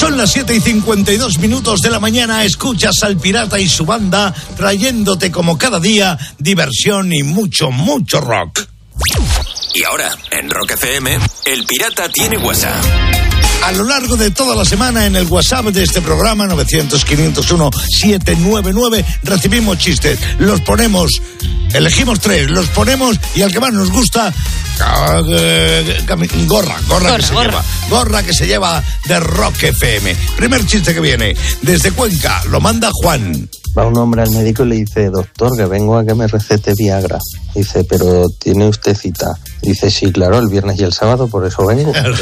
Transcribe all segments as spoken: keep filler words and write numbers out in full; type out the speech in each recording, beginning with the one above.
Son las siete y cincuenta y dos minutos de la mañana. Escuchas al Pirata y su banda trayéndote como cada día diversión y mucho, mucho rock. Y ahora, en Rock F M, el Pirata tiene WhatsApp. A lo largo de toda la semana en el WhatsApp de este programa nueve cero cero, cinco cero uno, siete nueve nueve recibimos chistes, los ponemos, elegimos tres, los ponemos y al que más nos gusta, gorra, gorra, gorra que se gorra. lleva, gorra que se lleva de Rock F M. Primer chiste que viene desde Cuenca, lo manda Juan. Va un hombre al médico y le dice: doctor, que vengo a que me recete Viagra. Dice: pero ¿tiene usted cita? Dice: sí, claro, el viernes y el sábado, por eso vengo. Claro,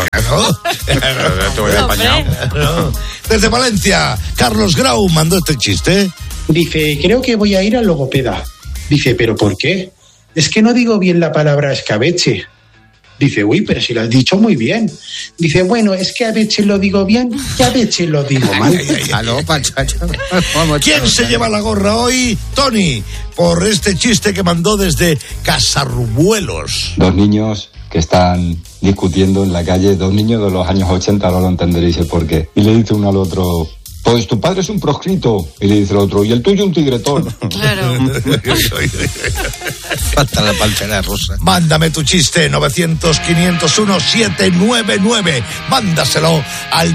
claro. Desde Valencia, Carlos Grau mandó este chiste. Dice: creo que voy a ir al logopeda. Dice: ¿pero por qué? Es que no digo bien la palabra escabeche. Dice: uy, pero si lo has dicho muy bien. Dice: bueno, es que a veces lo digo bien y a veces lo digo mal. ¿Quién se lleva la gorra hoy? Tony, por este chiste que mandó desde Casarrubuelos. Dos niños que están discutiendo en la calle, dos niños de los años ochenta, no lo entenderéis el por qué. Y le dice uno al otro: pues tu padre es un proscrito. Y le dice el otro: y el tuyo un tigretón. Claro. Falta la pantera rosa. Mándame tu chiste, nueve cero cero, cinco cero uno, siete nueve nueve. Mándaselo al